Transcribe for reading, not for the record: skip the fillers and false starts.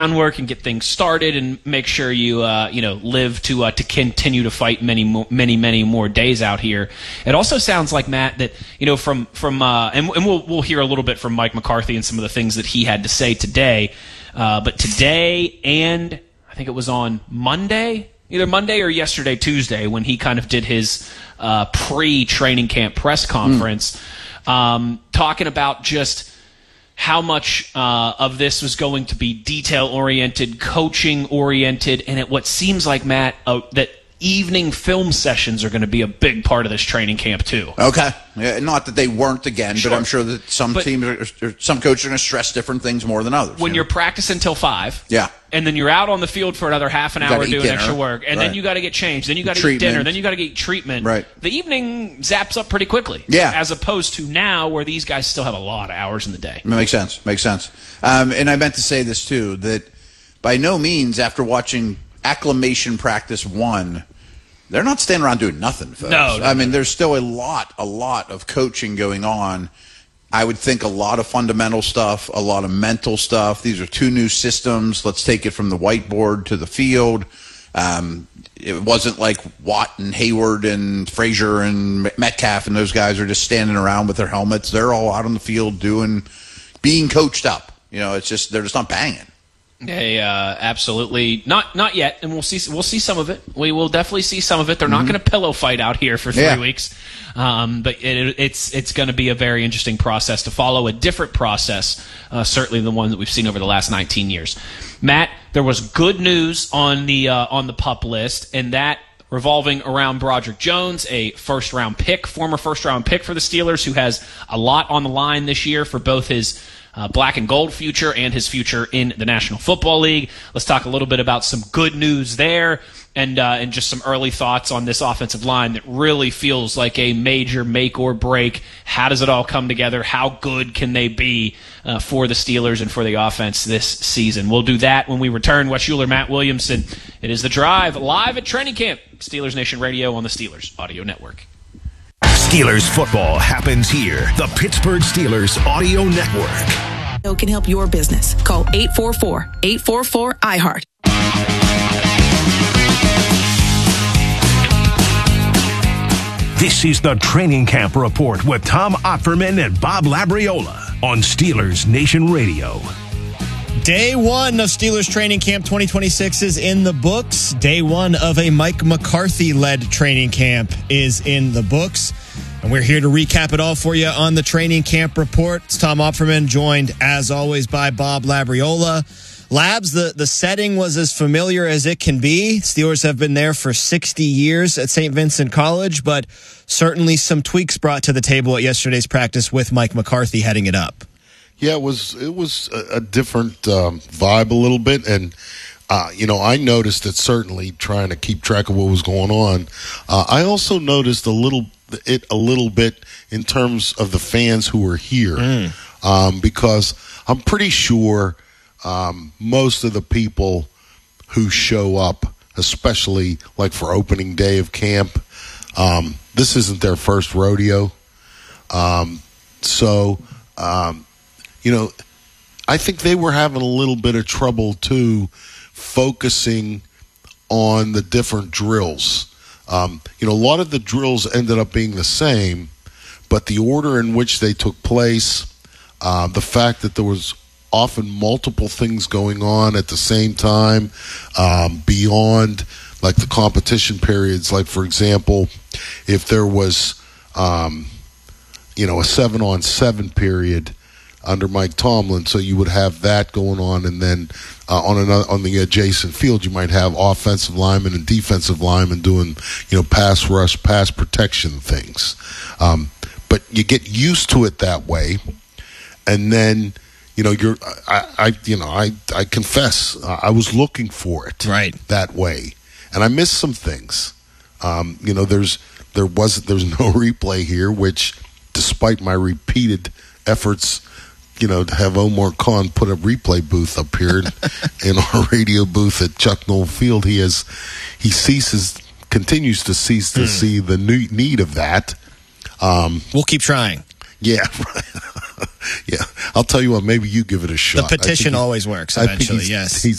groundwork and get things started and make sure you live to continue to fight many more days out here. It also sounds like, Matt, that from we'll hear a little bit from Mike McCarthy and some of the things that he had to say today. But today, and I think it was on Monday, either Monday or yesterday, Tuesday, when he kind of did his pre-training camp press conference, talking about just how much of this was going to be detail-oriented, coaching-oriented, and what seems like, Matt, that evening film sessions are going to be a big part of this training camp too. Okay. Not that they weren't again, sure. But I'm sure that some teams, some coaches are going to stress different things more than others. When you're practicing till 5, yeah, and then you're out on the field for another half an hour doing extra work, and then you got to get changed, then you got to get dinner, then you got to get treatment. Right. The evening zaps up pretty quickly. Yeah. As opposed to now, where these guys still have a lot of hours in the day. Makes sense. And I meant to say this too, that by no means after watching acclimation practice 1. They're not standing around doing nothing, folks. No. I mean, there's still a lot of coaching going on. I would think a lot of fundamental stuff, a lot of mental stuff. These are 2 new systems. Let's take it from the whiteboard to the field. It wasn't like Watt and Hayward and Frazier and Metcalf and those guys are just standing around with their helmets. They're all out on the field being coached up. It's just they're just not banging. They absolutely not yet, and we'll see some of it. We will definitely see some of it. They're not going to pillow fight out here for 3 weeks, but it's going to be a very interesting process to follow, a different process, certainly the one that we've seen over the last 19 years. Matt, there was good news on the PUP list, and that revolving around Broderick Jones, a former first-round pick for the Steelers, who has a lot on the line this year for both his black and gold future and his future in the National Football League. Let's talk a little bit about some good news there and just some early thoughts on this offensive line that really feels like a major make or break. How does it all come together? How good can they be for the Steelers and for the offense this season? We'll do that when we return. Wes Schuler, Matt Williamson. It is The Drive, live at training camp. Steelers Nation Radio on the Steelers Audio Network. Steelers football happens here. The Pittsburgh Steelers Audio Network. Can help your business. Call 844-844-IHEART. This is the Training Camp Report with Tom Opferman and Bob Labriola on Steelers Nation Radio. Day 1 of Steelers Training Camp 2026 is in the books. Day 1 of a Mike McCarthy-led training camp is in the books. And we're here to recap it all for you on the Training Camp Report. It's Tom Opferman, joined, as always, by Bob Labriola. Labs, the setting was as familiar as it can be. Steelers have been there for 60 years at St. Vincent College, but certainly some tweaks brought to the table at yesterday's practice with Mike McCarthy heading it up. Yeah, it was a different vibe a little bit, and I noticed it certainly trying to keep track of what was going on. I also noticed a little bit in terms of the fans who were here, because I'm pretty sure most of the people who show up, especially like for opening day of camp, this isn't their first rodeo, I think they were having a little bit of trouble, too, focusing on the different drills. A lot of the drills ended up being the same, but the order in which they took place, the fact that there was often multiple things going on at the same time, beyond, like, the competition periods. Like, for example, if there was, a 7-on-7 period under Mike Tomlin, so you would have that going on, and then on the adjacent field, you might have offensive linemen and defensive linemen doing, pass rush, pass protection things. But you get used to it that way, and then I confess I was looking for it that way, and I missed some things. There's no replay here, which, despite my repeated efforts, to have Omar Khan put a replay booth up here in our radio booth at Chuck Noll Field, continues to cease to see the need of that. We'll keep trying. Yeah. Yeah, I'll tell you what. Maybe you give it a shot. The petition always works eventually. Yes, he's